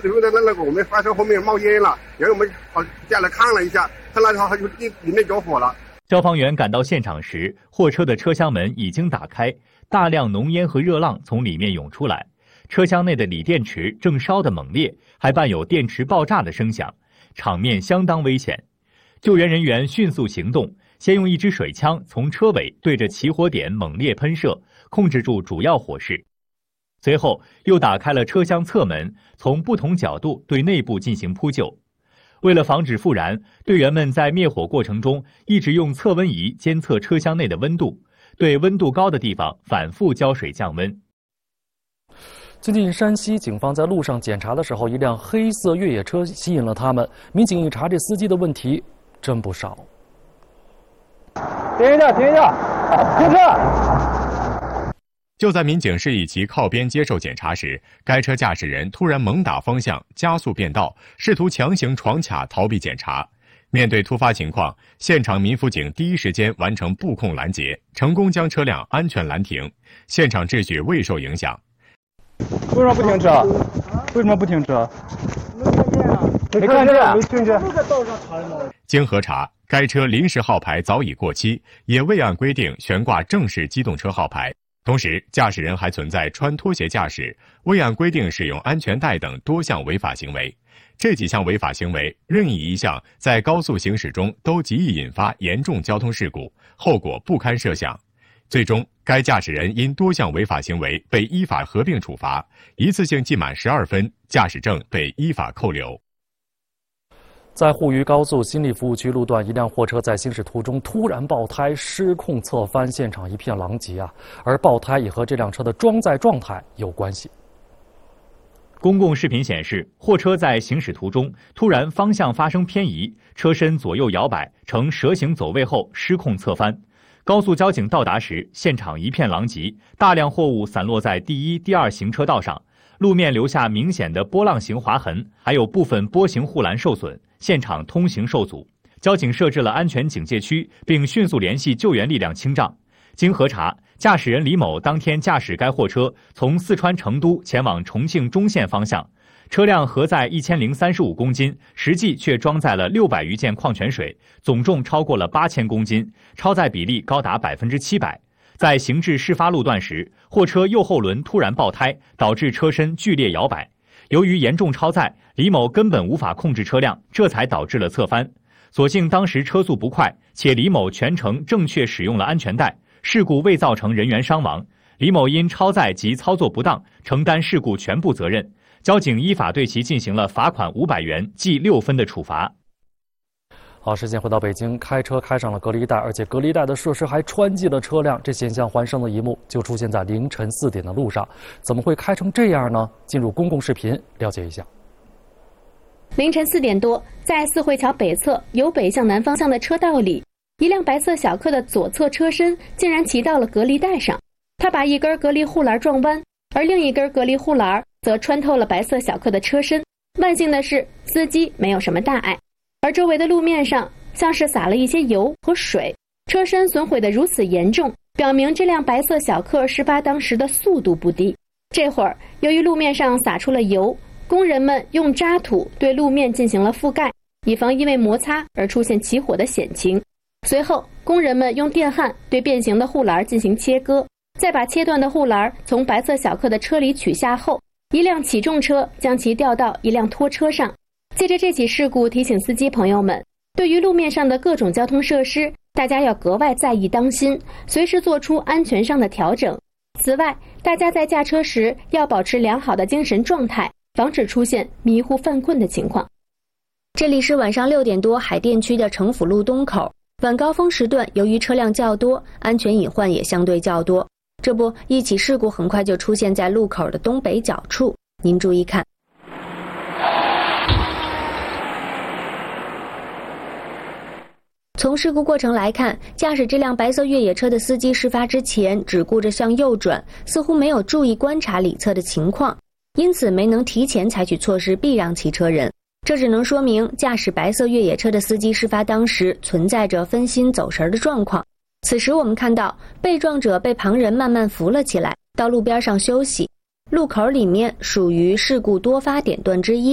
时候的那个我们发车后面冒烟了，然后我们跑下来看了一下，看到它就里面着火了。 消防员赶到现场时，货车的车厢门已经打开，大量浓烟和热浪从里面涌出来，车厢内的锂电池正烧得猛烈，还伴有电池爆炸的声响，场面相当危险。救援人员迅速行动，先用一支水枪从车尾对着起火点猛烈喷射，控制住主要火势。随后又打开了车厢侧门，从不同角度对内部进行扑救。为了防止复燃，队员们在灭火过程中一直用测温仪监测车厢内的温度，对温度高的地方反复浇水降温。 最近山西警方在路上检查的时候，一辆黑色越野车吸引了他们。民警一查，这司机的问题真不少。 停一下，停一下，停车！ 就在民警示意其靠边接受检查时，该车驾驶人突然猛打方向，加速变道，试图强行闯卡逃避检查。面对突发情况，现场民辅警第一时间完成布控拦截，成功将车辆安全拦停，现场秩序未受影响。 为什么不停车？为什么不停车？没看见，没听见。 经核查，该车临时号牌早已过期，也未按规定悬挂正式机动车号牌。同时，驾驶人还存在穿拖鞋驾驶、未按规定使用安全带等多项违法行为。这几项违法行为任意一项，在高速行驶中都极易引发严重交通事故，后果不堪设想。最终，该驾驶人因多项违法行为被依法合并处罚，一次性记满12分，驾驶证被依法扣留。 在沪渝高速新立服务区路段，一辆货车在行驶途中突然爆胎，失控侧翻，现场一片狼藉啊！而爆胎也和这辆车的装载状态有关系。 公共视频显示，货车在行驶途中突然方向发生偏移，车身左右摇摆，呈蛇形走位后失控侧翻。高速交警到达时，现场一片狼藉，大量货物散落在第一、第二行车道上，路面留下明显的波浪形划痕，还有部分波形护栏受损，现场通行受阻。交警设置了安全警戒区，并迅速联系救援力量清障。经核查，驾驶人李某当天驾驶该货车从四川成都前往重庆中线方向，车辆核载1035公斤，实际却装载了600余件矿泉水，总重超过了8000公斤，超载比例高达700%。在行至事发路段时，货车右后轮突然爆胎，导致车身剧烈摇摆。由于严重超载，李某根本无法控制车辆，这才导致了侧翻。所幸当时车速不快，且李某全程正确使用了安全带，事故未造成人员伤亡。李某因超载及操作不当，承担事故全部责任。交警依法对其进行了罚款500元、记6分的处罚。 好，时间回到北京，开车开上了隔离带，而且隔离带的设施还穿进了车辆，这险象环生的一幕就出现在凌晨4点的路上。怎么会开成这样呢？进入公共视频了解一下。 凌晨4点多，在四惠桥北侧由北向南方向的车道里，一辆白色小客的左侧车身竟然骑到了隔离带上，它把一根隔离护栏撞弯，而另一根隔离护栏则穿透了白色小客的车身。万幸的是，司机没有什么大碍。而周围的路面上像是洒了一些油和水，车身损毁得如此严重，表明这辆白色小客事发当时的速度不低。这会儿由于路面上洒出了油，工人们用渣土对路面进行了覆盖，以防因为摩擦而出现起火的险情。随后工人们用电焊对变形的护栏进行切割，再把切断的护栏从白色小客的车里取下后，一辆起重车将其吊到一辆拖车上。借着这起事故，提醒司机朋友们，对于路面上的各种交通设施，大家要格外在意当心，随时做出安全上的调整。此外，大家在驾车时要保持良好的精神状态，防止出现迷糊犯困的情况。这里是晚上6点多海淀区的城府路东口，晚高峰时段由于车辆较多，安全隐患也相对较多。这不，一起事故很快就出现在路口的东北角处，您注意看。从事故过程来看，驾驶这辆白色越野车的司机事发之前只顾着向右转，似乎没有注意观察里侧的情况，因此没能提前采取措施避让骑车人。这只能说明驾驶白色越野车的司机事发当时存在着分心走神的状况。此时我们看到被撞者被旁人慢慢扶了起来，到路边上休息。路口里面属于事故多发点段之一。